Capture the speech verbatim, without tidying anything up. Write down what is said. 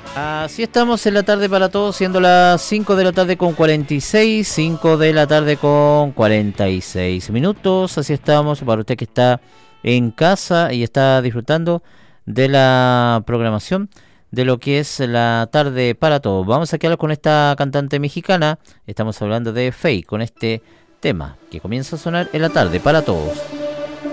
Así estamos en la tarde para todos, siendo las cinco de la tarde con cuarenta y seis, cinco de la tarde con cuarenta y seis minutos. Así estamos para usted que está en casa y está disfrutando de la programación de lo que es la tarde para todos. Vamos a quedar con esta cantante mexicana. Estamos hablando de Faye, con este tema que comienza a sonar en la tarde para todos.